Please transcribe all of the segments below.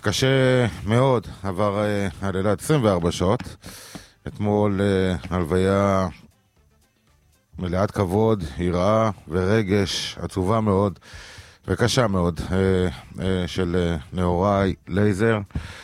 קשה מאוד, עבר הלילה 24 שעות. אתמול הלוויה מלאת כבוד, יראה ורגש, עצובה מאוד וקשה מאוד של נהוראי לייזר.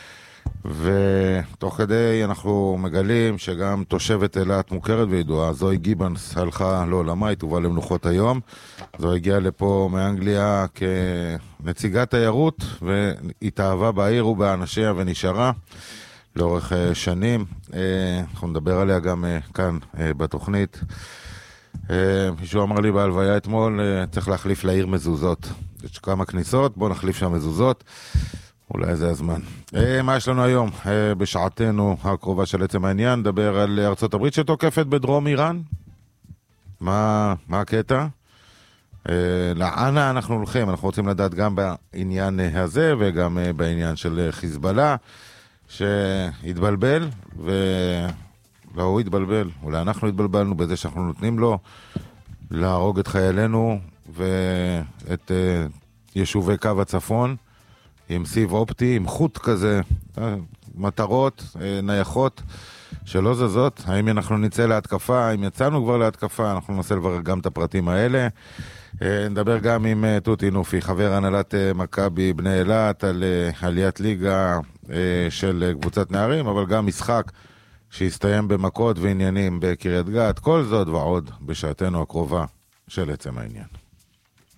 ותוך כדי אנחנו מגלים שגם תושבת אילת מוכרת וידועה, זוהי גיבנס, הלכה לעולמה, היא תובא למנוחות היום. זוהי הגיעה לפה מאנגליה כנציגת תיירות, והתאהבה בעיר ובאנשיה ונשארה לאורך שנים. אנחנו נדבר עליה גם כאן בתוכנית. מישהו אמר לי בהלוויה אתמול, צריך להחליף לעיר מזוזות. יש כמה כניסות, בואו נחליף שם מזוזות. אולי זה הזמן. מה יש לנו היום? בשעתנו הקרובה של עצם העניין, נדבר על ארצות הברית שתוקפת בדרום איראן. מה הקטע? לאן אנחנו הולכים? אנחנו רוצים לדעת גם בעניין הזה וגם בעניין של חיזבאללה שהתבלבל, ולא הוא התבלבל, אולי אנחנו התבלבלנו בזה שאנחנו נותנים לו להרוג את חיילינו ואת יישובי קו הצפון עם סיב אופטי, עם חוט כזה, מטרות, נייחות שלא זזות. האם אנחנו נצא להתקפה, האם יצאנו כבר להתקפה, אנחנו ננסה לברר גם את הפרטים האלה. נדבר גם עם תותי נופי, חבר הנהלת מכבי בני אילת, על עליית ליגה של קבוצת נערים, אבל גם משחק שהסתיים במכות ועניינים בקריית גת. כל זאת ועוד בשעתנו הקרובה של עצם העניין.